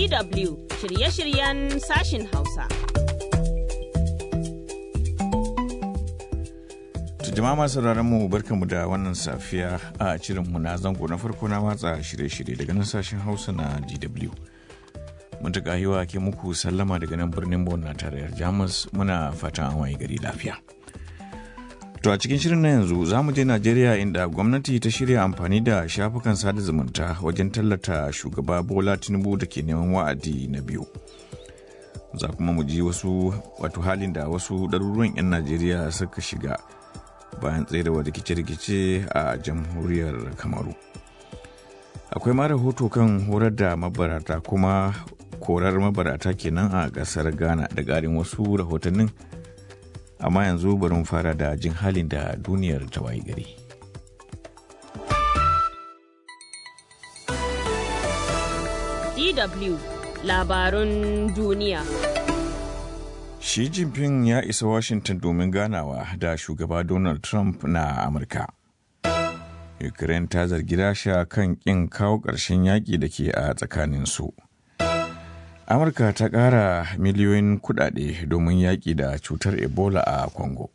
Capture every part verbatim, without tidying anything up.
D W shirye-shiryen sashin Hausa. Jama'a masu mu barkanmu da wannan safiya a shirinmu na zango na farko na watsa shirye-shirye daga nan sashen Hausa na D W. Mun ta kahiwa ke muku sallama daga nan birnin Bonn na tarayyar Jamus, muna fatan an waye gari lafiya. To a cikin shirin na yanzu za mu je Najeriya inda gwamnati ta shirya amfani da shafukan sada zumunta wajen tallata shugaba Bola Tinubu da ke neman wa'adi na biyu. Za kuma mu ji wasu wato halin da wasu ɗaruruwan 'yan Najeriya suka shiga bayan tserewa rikice-rikice a jamhuriyar Kamaru. Akwai ma rahoto kan horar da mabarata kuma korar mabarata kenan a ƙasar Ghana da ƙarin wasu rahotannin. Amma yanzu bari mu fara da jin halin da duniyar ta wayi gari. D W Labarun duniya. Xi Jinping ya isa Washington domin ganawa da shugaba Donald Trump na Amurka. Ukraine ta zargi Rasha kan ƙin kawo ƙarshen yaƙi da ke a tsakaninsu. Amurka ta ƙara miliyoyin kuɗaɗe domin yaƙi da cutar Ebola a Congo.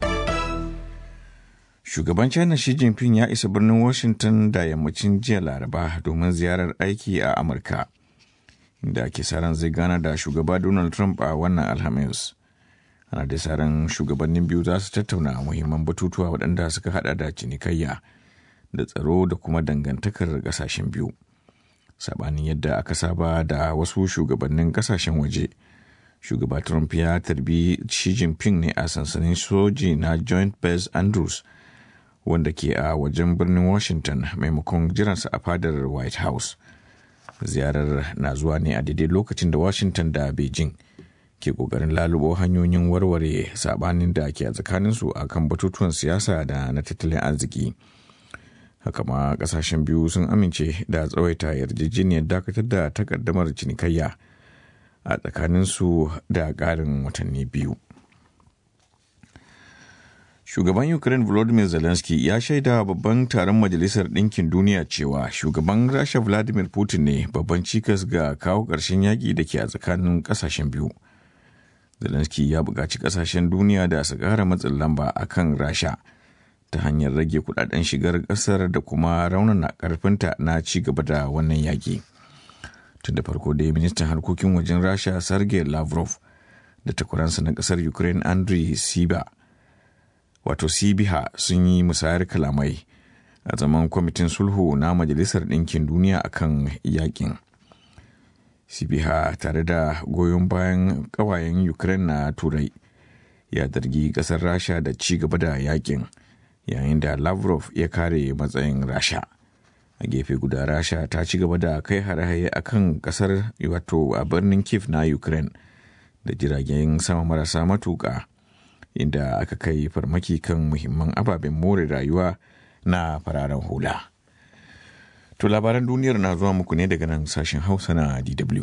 Shugaban China Xi Jinping ya isa birnin Washington da yammacin jiya Laraba domin ziyarar aiki a Amurka, inda ake sa ran zai gana da shugaba Donald Trump a wannan Alhamis. Ana da sa ran shugabannin biyu za su tattauna muhimman batutuwa waɗanda suka haɗa da cinikayya da tsaro da kuma dangantakar ƙasashen biyu. Sabanin yadda aka saba da wasu shugabannin kasashen waje, shugaba Trump ya tarbi Xi Jinping ne a sansanin soji na Joint Base Andrews wanda ke a wajen birnin Washington maimakon jiransa a fadar White House. Ziyarar na zuwa ne a daidai lokacin da Washington da Beijing ke kokarin lalubo hanyoyin warware sabanin da ke a tsakaninsu a kan batutuwan siyasa da na tattalin arziki. Haka ma kasashen biyu sun amince da tsawaita yarjejeniyar dakatar da takaddamar cinikayya a tsakaninsu da ƙarin watanni biyu. Shugaban Ukraine Volodymyr Zelensky ya shaida babban taron Majalisar Ɗinkin Duniya cewa shugaban Rasha Vladimir Putin ne babban cikas ga kawo ƙarshen yaƙi da ke a tsakanin ƙasashen biyu. Zelensky ya buƙaci ƙasashen duniya da su ƙara matsin lamba a kan Rasha ta hanyar rage kudaden shigar kasar da kuma raunana karfinta na ci gaba da wannan yaki. Tun da farko dai ministan harkokin wajen Rasha Sergei Lavrov da takwaransa na kasar Ukraine Andriy Sybiha wato Sybiha sun yi musayar kalamai a zaman kwamitin sulhu na Majalisar Ɗinkin Duniya akan yakin. Sybiha tare da goyon bayan ƙawayen Ukraine na Turai ya zargi kasar Rasha da ci gaba da yakin, yayin da Lavrov ya kare matsayin Rasha. A gefe guda Rasha ta ci gaba da kai hare-hare a kan kasar wato a birnin Kyiv na Ukraine da jiragen sama marasa matuƙa, inda aka kai farmaki kan muhimman ababen more rayuwa na fararen hula. To labaran duniyar na zuwa muku ne daga nan sashen Hausa na D W.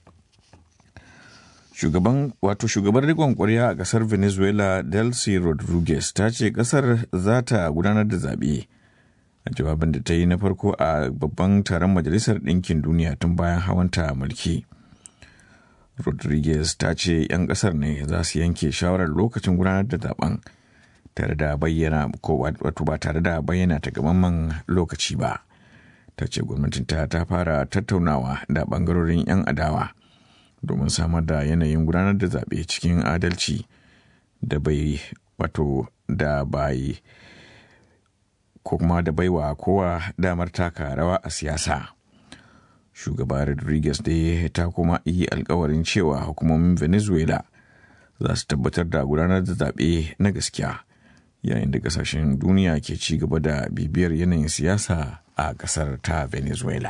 Shugaban wato shugaban rikon kwarya a kasar Venezuela Delcy Rodriguez ta ce kasar za ta gudanar da zaɓe a jawabin da ta yi na farko a babban taron Majalisar Ɗinkin Duniya tun bayan hawanta mulki. Rodriguez ta ce 'yan kasar ne za su yanke shawarar lokacin gudanar da zaben tare da bayyana ko wato ba tare da bayyana takamaiman lokaci ba. Ta ce gwamnatinta ta fara tattaunawa da bangarorin 'yan adawa domin samar da yanayin gudanar da zaɓe cikin adalci da bai wato da bai ko kuma da baiwa kowa damar taka rawa a siyasa. Shugaba Rodriguez dai ta kuma yi alkawarin cewa hukumomin Venezuela za su tabbatar da gudanar da zaɓe na gaskiya, yayin da ƙasashen duniya ke ci gaba da bibiyar yanayin siyasa a ƙasar ta Venezuela.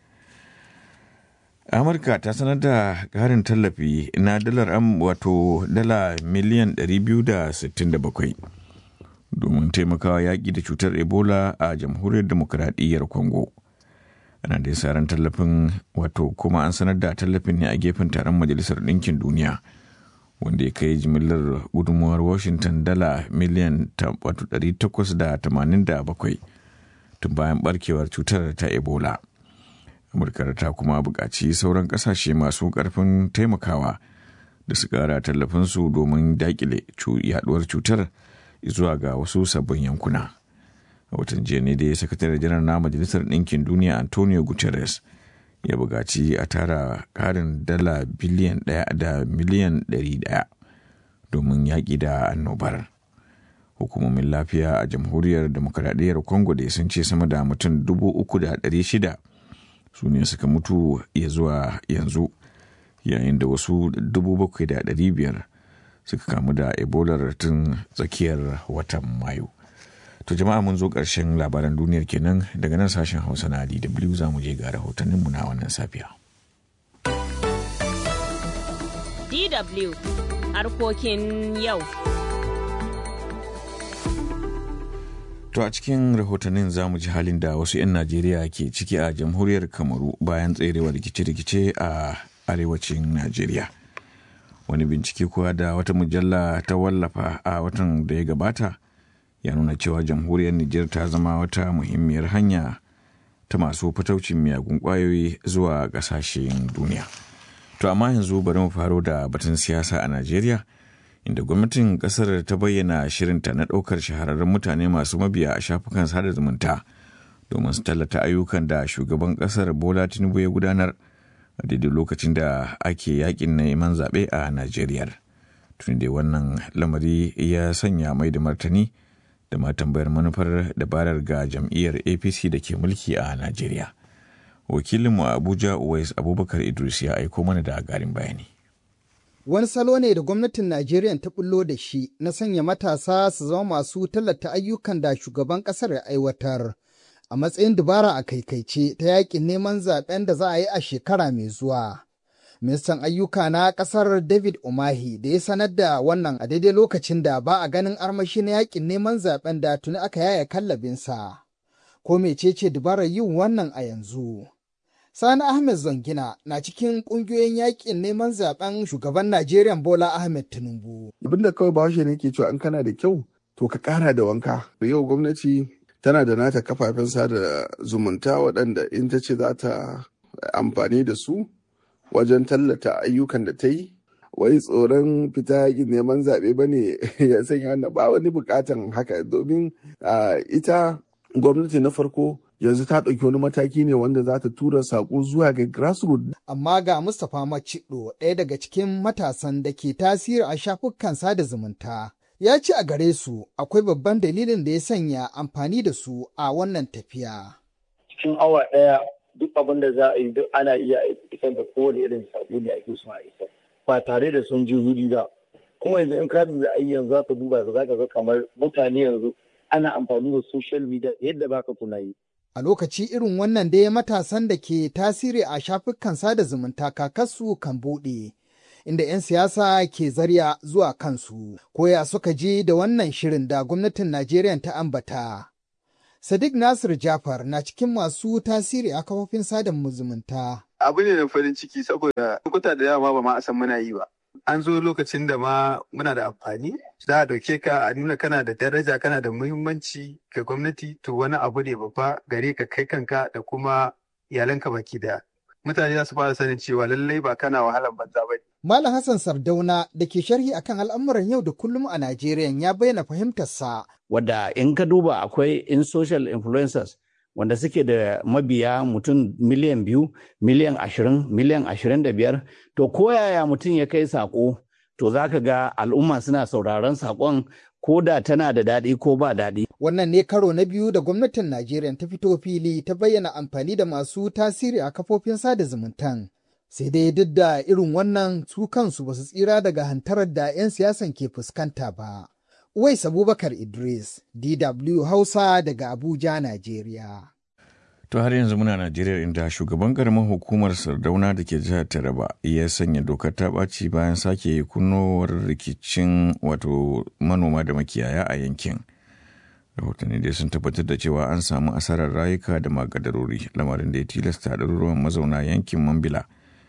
Amurka ta sanar da ƙarin tallafi na dalar wato dala miliyan ɗari biyu da sittin da bakwai domin taimakawa yaƙi da cutar Ebola a jamhuriyar demokuraɗiyyar Congo. Ana da saran tallafin wato kuma an sanar da tallafin ne a gefen taron Majalisar Ɗinkin Duniya wanda ya kai jimillar gudunmuwar Washington dala miliyan ɗari takwas da tamanin da bakwai tun bayan barkewar cutar ta Ebola. Amurka ta kuma buƙaci sauran ƙasashe masu ƙarfin taimakawa da su ƙara tallafinsu domin daƙile yaɗuwar cutar zuwa ga wasu sabbin yankuna. A watan jiya ne da sakataren janar na Majalisar Ɗinkin Duniya Antonio Guterres ya buƙaci a tara ƙarin dala biliyan ɗaya da miliyan ɗari ɗaya domin yaƙi da annobar. Hukumomin lafiya a Jamhuriyar Demokuraɗiyyar Congo da sun ce sama da mutum dubu uku da ɗari shida su ne suka mutu ya zuwa yanzu, yayin da wasu dubu bakwai da ɗari biyar suka kamu da ebola tun tsakiyar watan Mayu. To jama'a, mun zo ƙarshen labaran duniyar kenan daga nan sashen Hausa na D W. Za mu je ga rahotanninmu na wannan safiya. D W harkokin yau. To a cikin rahotannin za mu ji halin da wasu 'yan Najeriya ke ciki a jamhuriyar Kamaru bayan tserewa rikice-rikice a arewacin Najeriya. Wani bincike kuwa da wata mujalla ta wallafa a watan da ya gabata ya nuna cewa jamhuriyar Nijar ta zama wata muhimmiyar hanya ta masu fataucin miyagun ƙwayoyi zuwa ƙasashen duniya. To amma yanzu bari mu faro da batun siyasa a Najeriya, inda gwamnatin ƙasar ta bayyana shirinta na ɗaukar shahararrun mutane masu mabiya a shafukan sada zumunta domin su tallata ayyukan da shugaban ƙasar Bola Tinubu ya gudanar a daidai lokacin da ake yakin neman zaɓe a Najeriya. Tun da wannan lamari ya sanya mai da martani da ma tambayar manufar dabarar ga jam'iyyar A P C da ke mulki a Najeriya. Wakilinmu a Abuja Uwais Abubakar Idris ya aiko mana da garin bayani. Wani salo ne da gwamnatin Najeriya ta bullo da shi na sanya matasa su zama masu tallata ayyukan da shugaban ƙasar ya aiwatar a matsayin dubara a kaikaice ta yakin neman zaben da za a yi a shekara mai zuwa. Ministan ayyuka na ƙasar David Umahi da ya sanar da wannan a daidai lokacin da ba a ganin armashi na yakin neman zaben da tuni aka yaya kallabinsa. Ko mecece dubarar yin wannan a yanzu? Sani Ahmed Zangina na cikin ƙungiyoyin yakin neman zaben shugaban Najeriya Bola Ahmed Tinubu. Abin da kawai bahaushe ne ke cewa an kana da kyau to ka ƙara da wanka. Yau gwamnati tana da nata kafafen sada zumunta waɗanda in ta ce za ta amfani da su wajen tallata ayyukan da ta yi. Wai tsoron fita yakin neman zaɓe ba ne ya sanya wannan, ba wani buƙatan haka, domin ita gwamnati na farko yanzu ta ɗauki wani mataki ne wanda za ta tura saƙo zuwa ga grassroots. Amma ga Mustapha Macido, ɗaya daga cikin matasan da ke tasiri a shafukan sada zumunta, ya ce a gare su akwai babban dalilin da ya sanya amfani da su a wannan tafiya. Cikin awa ɗaya duk abin da za a yi duk ana iya isar da kowane irin saƙo ne ake so a isar ba tare da sun ji huri ba. Kuma yanzu in ka duba ayyan za ka duba za ka ga kamar mutane yanzu ana amfani da social media yadda baka tunani. A lokaci irin wannan dai matasan da ke tasiri a shafukan sada zumunta kakarsu kan buɗe, inda 'yan siyasa ke zarya zuwa kansu, koya suka je da wannan shirin da gwamnatin Najeriya ta ambata. Sadiq Nasir Jafar na cikin masu tasiri a kafofin sada zumunta. Abu ne na farin ciki saboda lokuta da yawa ba ma a san muna yi ba. An zo lokacin da ma muna da amfani, za a dauke ka a nuna kana da daraja, kana da muhimmanci ga gwamnati, to wani abu ne babba gare ka kai kanka da kuma iyalanka baki daya. Mutane za su fara sanin cewa lallai ba kana wahalar banza ba. Malam Hassan Sardauna da ke sharhi akan al'amuran yau da kullum a Najeriya ya bayyana fahimtarsa. Wadda in ka duba akwai in social influencers wanda suke da mabiya mutum miliyan biyu, miliyan ashirin, miliyan ashirin da biyar, to koyaya mutum ya kai saƙo, to za ka ga al'umma suna sauraron saƙon ko da tana da daɗi ko ba daɗi. Wannan ne karo na biyu da gwamnatin Najeriya ta fito fili ta bayyana amfani da masu tasiri a kafofin sada zumuntan. Sai dai duk da irin wannan su kansu ba su tsira daga hantarar da 'yan siyasan ke fuskanta ba. Uwais Abubakar Idris, D W Hausa daga Abuja, Najeriya. To har yanzu muna Najeriya, inda shugaban karamar hukumar Sardauna da ke jihar Taraba ya sanya dokar ta ɓaci bayan sake kunnowar rikicin wato manoma da makiyaya a yankin. Rahotanni dai sun tabbatar da cewa an samu asarar rayuka da magadarori, lamarin da ya tilasta ɗaruruwan mazauna yankin Mambila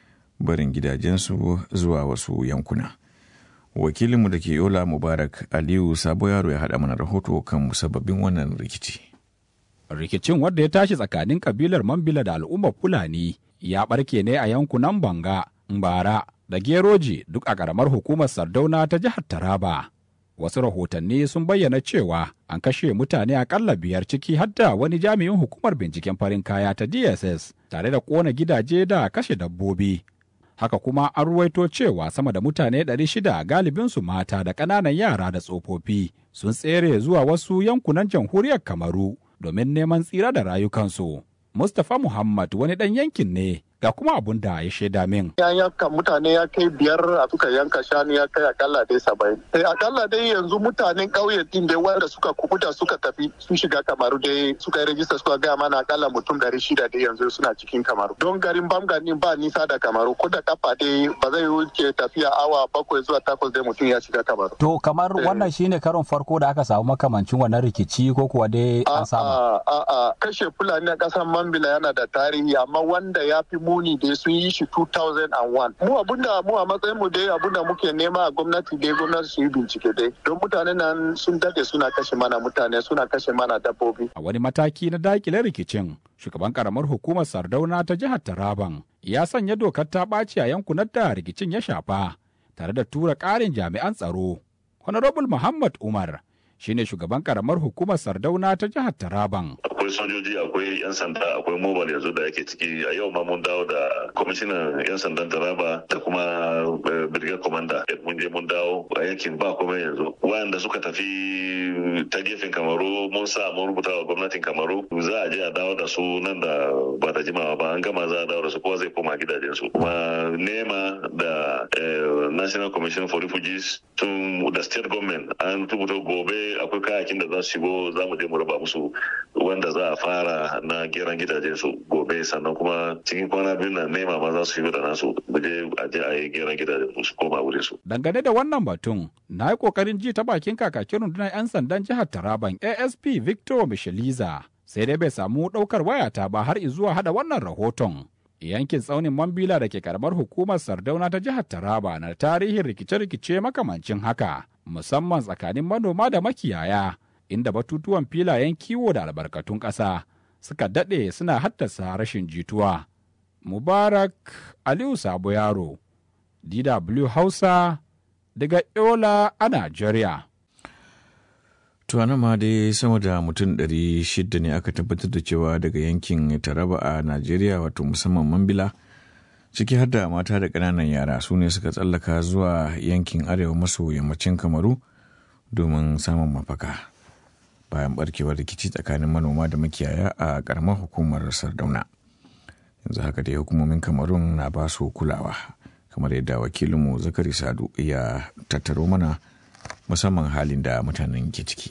barin gidajensu zuwa wasu yankuna. Wakilinmu da ke Yola Mubarak Aliyu Sabo Yaro ya haɗa mana rahoto kan musabbabin wannan rikici. Rikicin wanda ya tashi tsakanin kabilar Mambila da al'ummar Fulani ya ɓarke ne a yankunan Banga, Mbara da Geroji duk a ƙaramar hukumar Sardauna ta jihar Taraba. Wasu rahotanni sun bayyana cewa an kashe mutane akalla biyar ciki har da wani jami'in hukumar binciken farin kaya ta D S S tare da ƙona gidaje da kashe dabbobi. Haka kuma an ruwaito cewa sama da mutane ɗari shida galibinsu mata da ƙananan yara da tsofaffi sun tsere zuwa wasu yankunan jamhuriyar Kamaru domin neman tsira da rayukansu. Mustapha Muhammad wani ɗan yankin ne ga kuma abun da ya shaida min. Ya yanka mutane ya kai biyar a suka yanka shanu ya kai akalla dai saba'in. Eh akalla dai yanzu mutanen ƙauye din da wanda suka kubuta suka tafi sun shiga Kamaru dai suka yi rajista suka gaya mana akalla mutum ɗari shida dai yanzu suna cikin Kamaru. Don garin Bamgani ba nisa da Kamaru ko da kafa dai ba zai wuce tafiya awa bakwai zuwa takwas dai mutum ya shiga Kamaru. To kamar wannan shine karon farko da aka samu makamancin wannan rikici ko kuwa dai an samu? A'a kashe Fulani a ƙasar Mambila yana da tarihi amma wanda ya fi muni da sun yi shi two thousand one. Mu abunda mu a matsayin mu dai abunda muke nema a gwamnati dai gwamnati su yi bincike dai don mutane nan sun dade suna kashe mana mutane suna kashe mana dabbobi. A wani mataki na dakile rikicin, shugaban karamar hukumar Sardauna ta jihar Taraban ya sanya dokar ta ɓaci a yankunan da rikicin ya shafa tare da tura ƙarin jami'an tsaro. Honorable Muhammad Umar shine shugaban karamar hukumar Sardauna ta jihar Taraban. Akwai sojoji, akwai 'yan sanda, akwai mobile yanzu da ake ciki. A yau ma mun dawo da kwamishinan 'yan sandan Taraba da kuma brigade commander. Mun je mun dawo a yankin ba komai yanzu. Wayanda suka tafi ta gefen Kamaru mun sa mun rubuta wa gwamnatin Kamaru za a je a dawo da su nan da ba da jimawa ba. An gama za a dawo da su kowa zai koma gidajensu. Kuma nema da National Commission for Refugees tun da state government an rubuta gobe akwai kayakin da za su shigo za mu je mu raba musu wanda za a fara na geran gidajen su gobe sannan kuma cikin kwana biyu na nema ma za su shigo da nasu mu je a je a yi geran gidajen su koma wurin su. Dangane da wannan batun na yi kokarin ji ta bakin kakakin rundunar 'yan sandan jihar Taraban A S P Victor Mishaliza sai dai bai samu daukar wayata ba har zuwa hada wannan rahoton. Yankin tsaunin Mambila da ke karamar hukumar Sardauna ta jihar Taraba na tarihin rikice-rikice makamancin haka, musamman tsakanin manoma da makiyaya, inda batutuwan filayen kiwo da albarkatun ƙasa suka daɗe suna haddasa rashin jituwa. Mubarak Aliyu Sabo Yaro, D W Hausa, daga Yola a Najeriya. Tuwana ma dai sama da mutum ɗari shida ne aka tabbatar da cewa daga yankin Taraba a Najeriya wato musamman Mambila, ciki har da mata da ƙananan yara su ne suka tsallaka zuwa yankin arewa maso yammacin Kamaru domin samun mafaka bayan barkewar rikici tsakanin manoma da makiyaya a ƙaramar hukumar Sardauna. Yanzu haka dai hukumomin Kamarun na ba su kulawa kamar yadda wakilinmu Zakari Sadu ya tattaro mana musamman halin da mutanen ke ciki.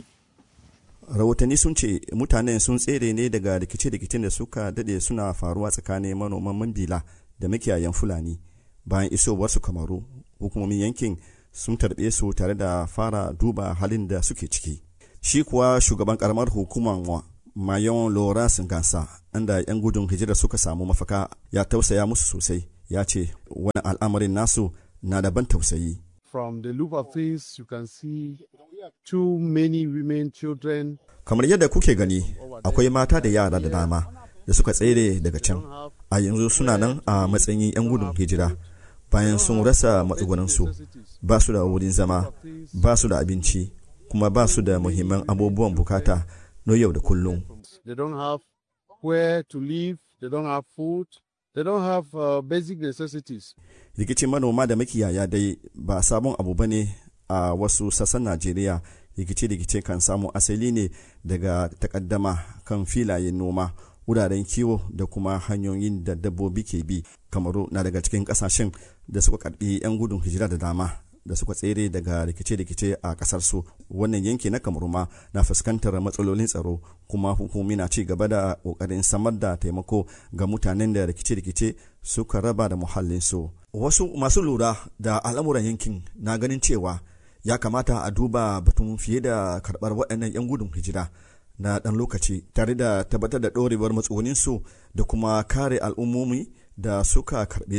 Rahotanni sun ce mutanen sun tsere ne daga rikice-rikicen da suka dade suna faruwa tsakanin manoman Mambila da makiyayan Fulani. Bayan isowarsu Kamaru, hukumomin yankin sun tarbe su tare da fara duba halin da suke ciki. Shi kuwa shugaban karamar hukumar Mayon Loras Gansa, inda 'yan gudun hijira suka samu mafaka, ya tausaya musu sosai. Ya ce wani al'amarin nasu na daban tausayi. From the look of things, you can see too many women, children. Kamar yadda kuke gani, akwai mata da yara da dama da suka tsere daga can. A yanzu suna nan a matsayin 'yan gudun hijira. Bayan sun rasa matsugunansu, ba su da wurin zama, ba su da abinci, kuma ba su da muhimman abubuwan bukata na yau da kullum. They don't have where to live, they don't have food. They don't have uh, basic necessities. Rikicin manoma da makiyaya dai ba sabon abu ba ne a wasu sassan Najeriya. Rikice-rikice kan samu asali ne daga takaddama kan filayen noma, wuraren kiwo da kuma hanyoyin da dabbobi ke bi. Kamaru na daga cikin kasashen da suka karbi 'yan gudun hijira da dama da suka tsere daga rikice-rikice a kasar su. Wannan yanki na Kamaru ma na fuskantar matsalolin tsaro, kuma hukumi na ci gaba da kokarin samar da taimako ga mutanen da rikice-rikice suka raba da muhallinsu. Wasu masu lura da al'amuran yankin na ganin cewa ya kamata a duba batun fiye da karɓar waɗannan 'yan gudun hijira na ɗan lokaci tare da tabbatar da ɗorewar matsuguninsu da kuma kare al'ummomi da suka karɓe su.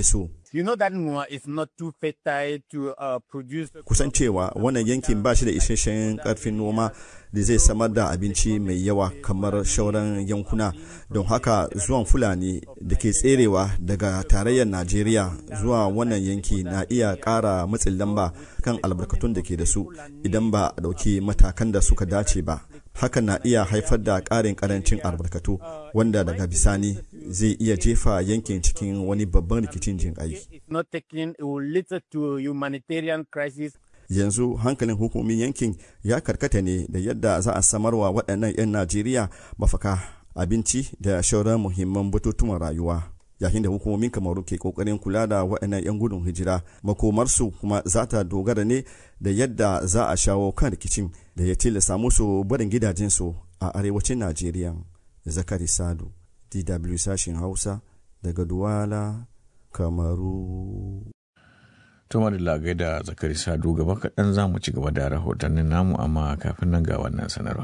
You know that Nwa is not too fertile to uh, produce. Kusan cewa wannan yankin ba shi da isasshen karfin noma da zai samar da abinci mai yawa kamar shauran yankuna, don haka zuwan Fulani da ke tserewa daga tarayyar Najeriya zuwa wannan yanki na iya ƙara matsin lamba kan albarkatun da ke da su idan ba a ɗauki matakan da suka dace ba. Hakan na iya haifar da ƙarin ƙarancin albarkatu wanda daga bisani zai iya jefa yankin cikin wani babban rikicin jin ƙai. Yanzu hankalin hukumomin yankin ya karkata ne da yadda za a samarwa waɗannan 'yan Najeriya mafaka, abinci da shauran muhimman batutuwan rayuwa. Yayin da hukumomin Kamaru ke kokarin kula da waɗannan 'yan gudun hijira, makomarsu kuma za ta dogara ne da yadda za a shawo kan rikicin da ya tilasta musu barin gidajensu a arewacin Najeriya. Zakari Sadu, D W sashen Hausa daga Duwala, Kamaru. Tuma da lagai da Zakari Sadu, gaba kaɗan za mu ci gaba da rahotannin namu, amma kafin nan ga wannan sanarwa.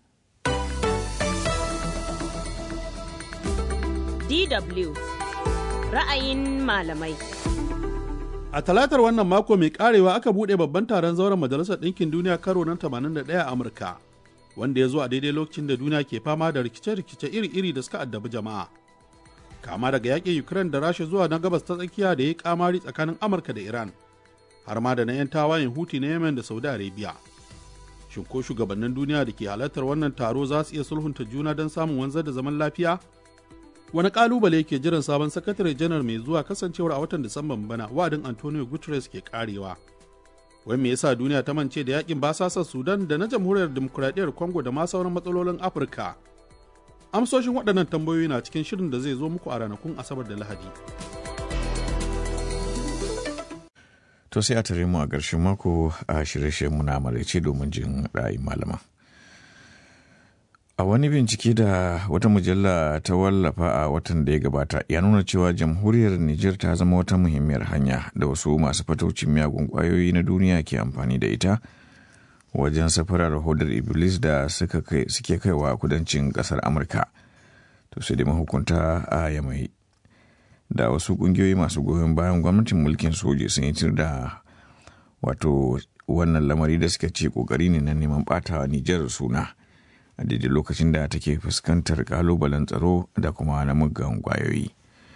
D W ra'ayin malamai. A talatar wannan mako mai karewa aka buɗe babban taron zauren Majalisar Ɗinkin Duniya karo na tamanin da ɗaya a Amurka, wanda ya zo a daidai lokacin da duniya ke fama da rikice-rikice iri-iri da suka addabi jama'a. Kama daga yaƙin Ukraine da Rasha zuwa na gabas ta tsakiya da ya yi kamari tsakanin Amurka da Iran, har ma da na 'yan tawayen Huti na Yemen da Saudi Arabia. Shin ko shugabannin duniya da ke halartar wannan taro za su iya sulhunta juna don samun wanzar da zaman lafiya? Wani kalubale ke jiran sabon sakatare janar mai zuwa, kasancewar a watan Disamban bana wa'adin Antonio Guterres ke karewa? Wai me yasa duniya ta mance da yakin basasar Sudan da na Jamhuriyar Demokuraɗiyyar Congo da ma sauran matsalolin Afirka? Amsoshin waɗannan tambayoyi na cikin shirin da zai zo muku a ranakun Asabar da Lahadi. To sai a tare mu a ƙarshen mako a shirye-shiryenmu na maraice domin jin ra'ayin malama. A wani bincike da wata mujalla ta wallafa a watan da ya gabata ya nuna cewa jamhuriyar Nijar ta zama wata muhimmiyar hanya da wasu masu fataucin miyagun ƙwayoyi na duniya ke amfani da ita wajen safarar hodar Iblis da suke kaiwa kudancin ƙasar Amurka. To sai dai mahukunta a Yamai da wasu ƙungiyoyi masu goyon bayan gwamnatin mulkin soji sun yi tir da wato wannan lamari da suka ce ƙoƙari ne na neman ɓatawa Nijar suna a daidai lokacin da take fuskantar kalubalen tsaro da kuma na muggan kwayoyi.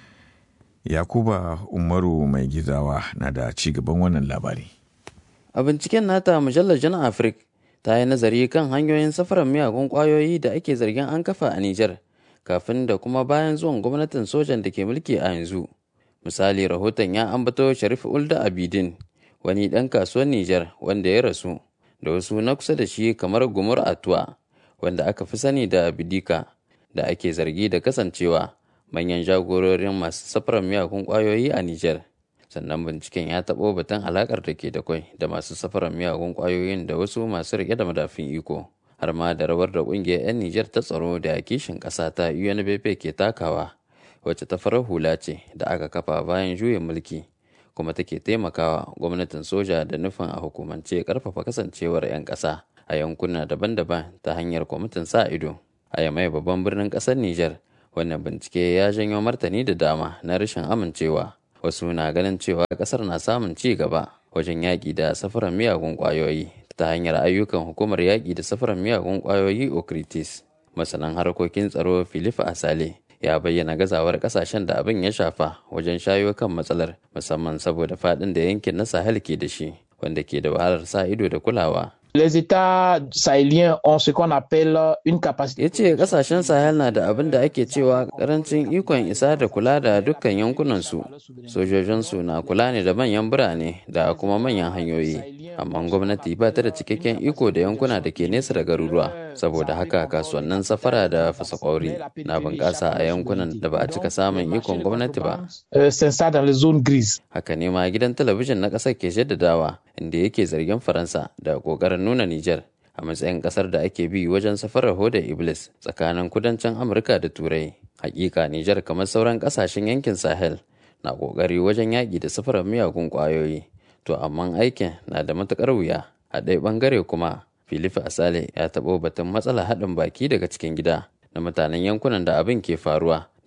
Yakuba Umaru mai gizawa na da ci gaban wannan labari. A binciken nata, mujallar Jan Afrik ta yi nazari kan hanyoyin safarar miyagun kwayoyi da ake zargin an kafa a Nijar kafin da kuma bayan zuwan gwamnatin sojan da ke mulki a yanzu. Misali, rahoton ya ambato Sharif Ulda Abidin, wani ɗan kasuwar Nijar wanda ya rasu, da wasu na kusa da shi kamar Gumur Atuwa, wanda aka fi sani da Bidika, da ake zargi da kasancewa manyan jagororin masu safarar miyagun ƙwayoyi a Nijar. Sannan binciken ya taɓo batun alaƙar da ke da kwai da masu safarar miyagun ƙwayoyin da wasu masu riƙe da madafin iko, har ma da rawar da ƙungiyar 'yan Nijar ta tsaro da kishin ƙasa ta U N B P ke takawa, wacce ta farar hula ce da aka kafa bayan juyin mulki, kuma take taimakawa gwamnatin soja da nufin a hukumance ƙarfafa kasancewar 'yan ƙasa a yankuna daban-daban ta hanyar kwamitin sa ido. A Yamai, babban birnin ƙasar Nijar, wannan bincike ya janyo martani da dama na rashin amincewa. Wasu na ganin cewa ƙasar na samun ci gaba wajen yaƙi da safarar miyagun ƙwayoyi ta hanyar ayyukan hukumar yaƙi da safarar miyagun ƙwayoyi Okritis. Masanan harkokin tsaro Philip Asale ya bayyana gazawar ƙasashen da abin ya shafa wajen shayo kan matsalar, musamman saboda faɗin da yankin na Sahel ke da shi, wanda ke da wahalar sa ido da kulawa. Les États sahéliens ont ce qu'on appelle une capacité. Ya ce kasashen Sahel na da abin da ake cewa karancin ikon isa da kula da dukkan yankunansu. Sojojinsu na kula ne da manyan birane da kuma manyan hanyoyi, amma gwamnati ba ta da cikakken iko da yankuna da ke nesa da garuruwa. Saboda haka kasuwannin safara da fasa kwauri na bunƙasa a yankunan da ba a cika samun ikon gwamnati ba. Haka ne ma gidan talabijin na ƙasar ke jaddadawa, inda yake zargin Faransa da ƙoƙarin nuna Nijar a matsayin kasar da ake bi wajen safarar hodar Iblis tsakanin kudancin Amurka da Turai. Hakika Nijar, kamar sauran kasashen yankin Sahel, na kokari wajen yaƙi da safarar miyagun ƙwayoyi, to amma aikin na da matuƙar wuya. A ɗaya ɓangare kuma, Philip Asale ya taɓo batun matsalar haɗin baki daga cikin gida na mutanen yankunan da abin ke faruwa da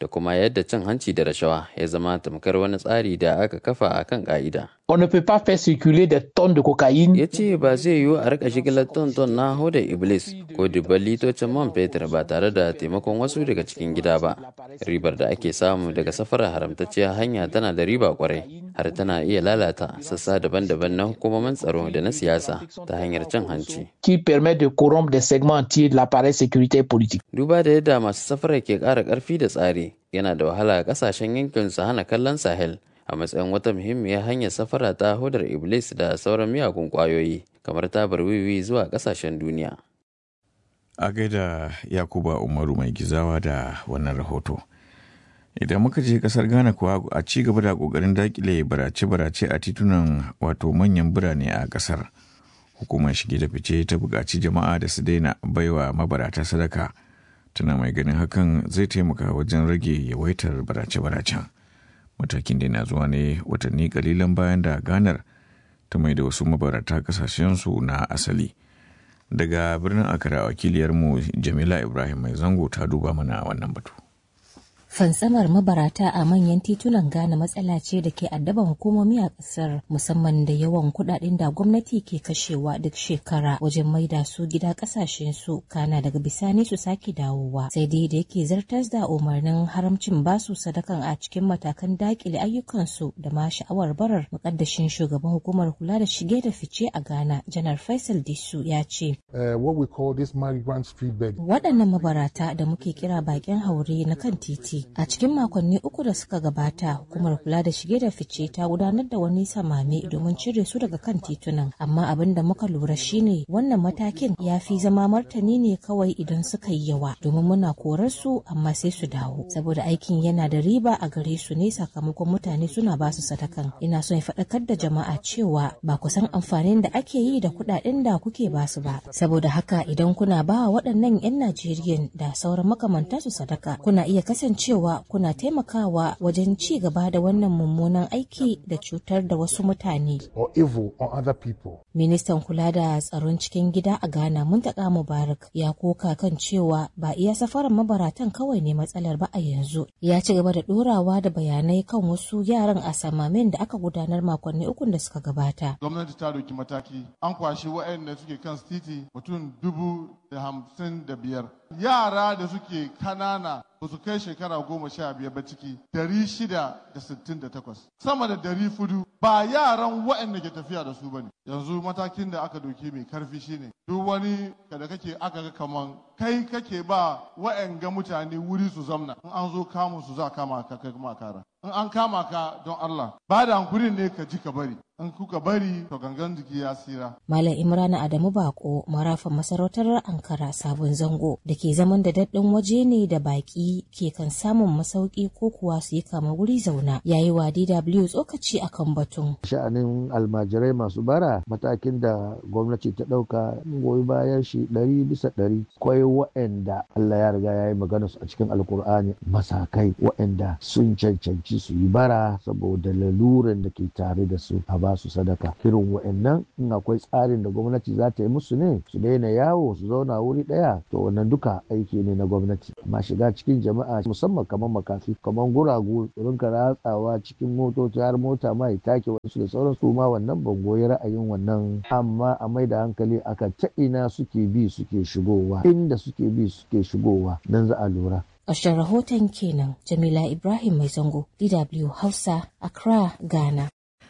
da kuma yadda cin hanci da rashawa ya zama tamkar wani tsari da aka kafa a kan ƙa'ida. On ne peut pas faire circuler des tonnes de cocaïne. Ya ce ba zai yiwu a rika shigilar ton-ton na hoda Iblis ko dubban litocin man fetur ba tare da taimakon wasu daga cikin gida ba. Ribar da ake samu daga safarar haramtacciyar hanya tana da riba kwarai, har tana iya lalata sassa daban-daban na hukumomin tsaro da na siyasa ta hanyar cin hanci. Qui permet de corrompre des segments entiers de l'appareil sécurité politique. Duba da yadda masu safarar ke ƙara ƙarfi da tsari, yana da wahala ƙasashen yankin su hana kallon Sahel a matsayin wata muhimmiyar hanyar safara ta hodar Iblis da sauran miyagun ƙwayoyi kamar tabar wiwi zuwa ƙasashen duniya. A gaida Yakuba Umaru mai gizawa da wannan rahoto. Idan muka je kasar Ghana kuwa a ci gaba da kokarin dakile barace-barace a titunan wato manyan birane a kasar. Hukumar shige da fice ta buƙaci jama'a da su daina baiwa mabarata sadaka. Tana mai ganin hakan zai taimaka wajen rage yawaitar barace-baracen. Matakin da na zuwa ne watanni kalilan bayan da Ghanar ta mai da wasu mabarata kasashensu na asali. Daga birnin Accra wakiliyarmu Jamila Ibrahim mai zango ta duba mana wannan batu. Fantsamar mabarata a manyan titunan Ghana matsala ce da ke addaban hukumomi a ƙasar, musamman da yawan kuɗaɗen da gwamnati ke kashewa duk shekara wajen maida su gida ƙasashen su, kana daga bisani su sake dawowa. Sai dai da yake zartas da umarnin haramcin basu sadakan a cikin matakan dakile ayyukansu da ma sha'awar barar, muƙaddashin shugaban hukumar kula da shige da fice a Ghana, Janar Faisal Disu ya ce. Waɗannan mabarata da muke kira baƙin haure na kan titi. A cikin makonni uku da suka gabata, hukumar kula da shige da fice ta gudanar da wani samame domin cire su daga kan titunan. Amma abin da muka lura shine wannan matakin ya fi zama martani ne kawai idan suka yi yawa, domin muna korar su amma sai su dawo. Saboda aikin yana da riba a gare su ne sakamakon mutane suna ba su sadakan. Ina son faɗakar da jama'a cewa ba ku san amfanin da ake yi da kuɗaɗen da kuke ba su ba. Saboda haka idan kuna ba waɗannan 'yan Najeriyan da sauran makamantansu sadaka, kuna iya kasancewa cewa kuna taimakawa wajen ci gaba da wannan mummunan aiki da cutar da wasu mutane. Ministan kula da tsaron cikin gida a Ghana, Muntaka Mubarak, ya koka kan cewa ba iya safarar mabaratan kawai ne matsalar ba a yanzu. Ya ci gaba da ɗorawa da bayanai kan wasu yaran a samamen da aka gudanar makonni ukun da suka gabata. Gwamnati ta doki mataki, an kwashi waɗanda suke kan titi mutum dubu da hamsin da biyar. Yara da suke kanana ba su kai shekara goma sha biyar ba ciki dari shida da sittin da takwas, sama da dari fudu ba yaran waɗanda ke tafiya da su bane. Yanzu matakin da aka doki mai karfi shine duk wani da kake aka ga kaman kai kake ba waɗanga mutane wuri su zamna, in an zo kamun su za kama ka kai kuma kara. In an kama ka don Allah ba da hankurin ne ka ji ka bari, in kuka bari to gangan jiki ya tsira. Malam Imrana Adamu Bako, marafan masarautar Ankara Sabon Zango, da ke zaman da daɗin waje ne da baƙi ke kan samun masauki ko kuwa su yi kama wuri zauna, yayi wa D W tsokaci akan batun. Sha'anin almajirai masu bara, matakin da gwamnati ta ɗauka goyi bayan shi ɗari bisa ɗari. Kwai waɗanda Allah ya riga ya yi magana su a cikin Alkur'ani, masakai waɗanda sun cancanci su yi bara saboda laluran da ke tare da su a ba su sadaka. Irin waɗannan in akwai tsarin da gwamnati za ta yi musu ne su daina yawo su zauna wuri ɗaya, to wannan duka aiki ne na gwamnati. Amma shiga cikin jama'a musamman kamar makafi kamar guragu rinka ratsawa cikin motoci har mota ma ya take wasu da sauran su ma wannan ban goyi ra'ayin wannan, amma a mai da hankali aka ta ina suke bi suke shigowa, inda suke bi suke shigowa nan za a lura. Ƙarshen rahoton kenan. Jamila Ibrahim Mai Zango, D W Hausa, Accra, Ghana.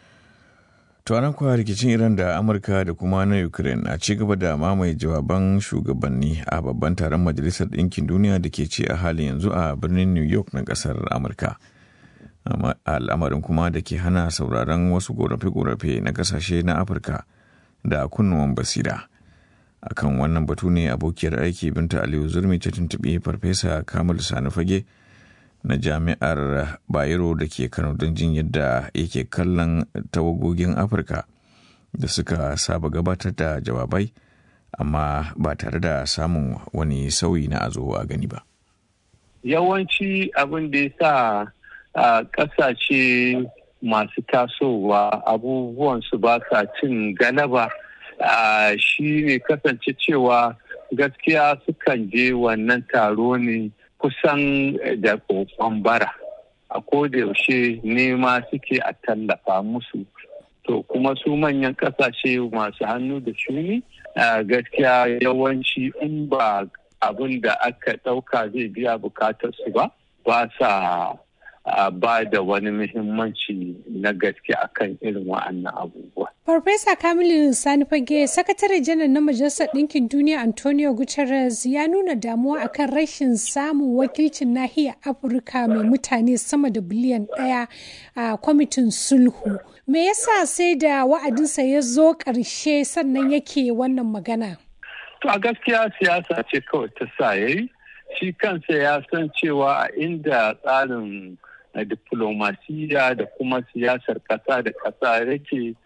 To nan kuwa rikicin Iran da Amurka da kuma na Ukraine a ci gaba da mamaye jawaban shugabanni a babban taron Majalisar Ɗinkin Duniya da ke ci a halin yanzu a birnin New York na ƙasar Amurka. Al'amarin kuma da ke hana sauraron wasu gorafe-gorafe na ƙasashe na Afirka da kunnuwan basira. Akan wannan batu ne abokiyar aiki Binta Aliyu Zurmi ta tuntuɓi Farfesa Kamal Sani Fage na Jami'ar Bayero da ke Kano don jin yadda yake kallon tawagogin Afirka da suka saba gabatar da jawabai amma ba tare da samun wani sauyi na azo a gani ba. Yawanci abin da ya sa a ƙasashe masu tasowa abubuwan su ba sa cin galaba Uh, shi ne kasance cewa gaskiya sukan je wannan taro ne kusan da kokon bara. A koda yaushe nema suke a tallafa musu. To kuma su manyan kasashe masu hannu da shuni gaskiya yawanci in ba abin da aka ɗauka zai biya bukatar su ba, ba sa ba da wani muhimmanci na gaske akan irin wa'annan abubuwa. Farfesa Kamilu Sani Fage, Sakatare Janar na Majalisar Ɗinkin Duniya Antonio Guterres ya nuna damuwa akan rashin samun wakilcin nahiyar Afirka mai mutane sama da biliyan ɗaya a kwamitin sulhu. Me yasa sai da wa'adinsa ya zo ƙarshe sannan yake wannan magana? To a gaskiya siyasa ce kawai ta sa yayi. Shi kansa ya san cewa a inda tsarin diplomasiya da kuma siyasar ƙasa da ƙasa yake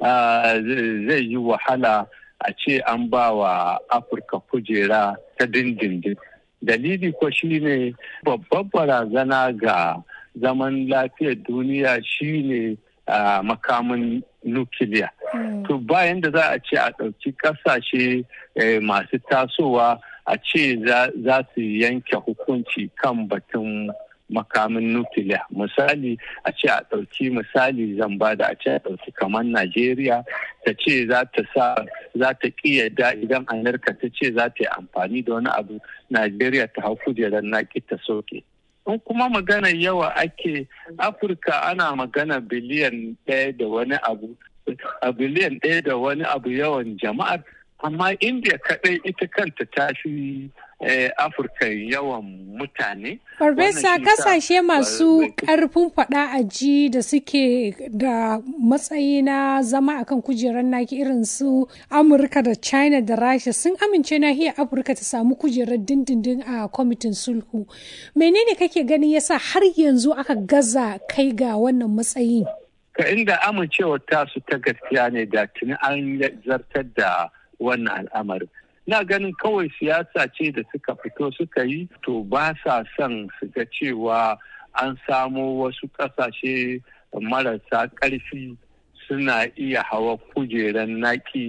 zai yi wahala a ce an ba wa Afirka kujera ta dindindin. Dalili ko shi ne babbar barazana ga zaman lafiyar duniya shi ne makamin nukiliya. To bayan da za a ce a ɗauki ƙasashe masu tasowa a ce za su yanke hukunci kan batun makamin nukiliya. Misali a ce a ɗauki misali zan ba da a ce a ɗauki kamar Najeriya ta ce za ta sa za ta ƙiyada idan Amurka ta ce za ta yi amfani da wani abu Najeriya ta hau kujerar naki ta soke. In kuma magana yawa ake Afirka ana magana biliyan ɗaya da wani abu a biliyan ɗaya da wani abu yawan jama'ar, amma India kaɗai ita kanta ta fi Afirka yawan mutane. Farfesa, kasashe masu ƙarfin faɗa a ji da suke da matsayi na zama akan kujerar naki irin su Amurka da China da Rasha sun amince nahiyar Afirka ta samu kujerar dindindin a kwamitin sulhu. Menene kake ganin yasa har yanzu aka gaza kai ga wannan matsayin? Ka inda amincewar tasu ta gaskiya ne da tuni an zartar da wannan al'amarin. Na ganin kawai siyasa ce da suka fito suka yi, to ba sa son su ga cewa an samo wasu ƙasashe marasa ƙarfi suna iya hawa kujeran naki.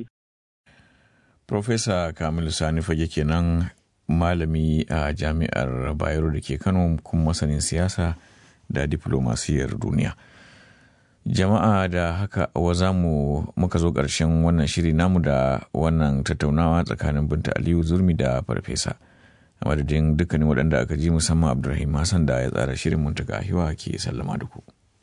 Profesa Kamilu Sani Fage kenan, malami a jami'ar Bayero da ke Kano kuma masanin siyasa da diplomasiyar duniya. Jama'a, da haka wa za mu muka zo ƙarshen wannan shiri namu da wannan tattaunawa tsakanin Binta Aliyu Zurmi da Farfesa. A madadin dukkanin waɗanda aka ji, musamman Abdulrahim Hassan da ya tsara shirin Muntaka Hiwa ke sallama da ku.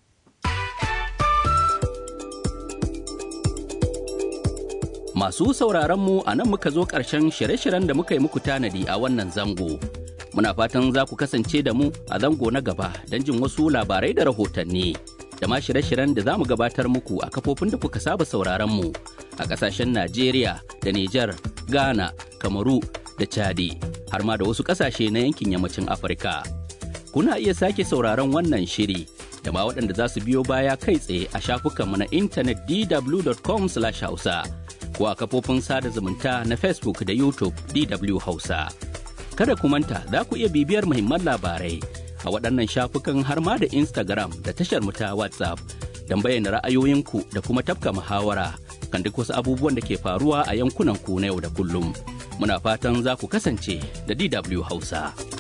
Masu sauraron mu a nan muka zo ƙarshen shirye-shiryen da muka yi muku tanadi a wannan zango. Muna fatan za ku kasance da mu a zango na gaba don jin wasu labarai da rahotanni. da ma shirye-shiryen da za mu gabatar muku a kafofin da kuka saba sauraron mu a ƙasashen Najeriya da Nijar, Ghana, Kamaru da Chadi har ma da wasu ƙasashe na yankin yammacin Afirka. Kuna iya sake sauraron wannan shiri da ma waɗanda za su biyo baya kai tsaye a shafukanmu na intanet d w dot com slash hausa ko a kafofin sada zumunta na Facebook da YouTube D W Hausa. Kada ku manta za ku iya bibiyar muhimman labarai a waɗannan shafukan har ma da Instagram da tashar mu ta WhatsApp don bayyana ra'ayoyinku da kuma tafka muhawara kan duk wasu abubuwan da ke faruwa a yankunan ku na yau da kullum. Muna fatan za ku kasance da D W Hausa.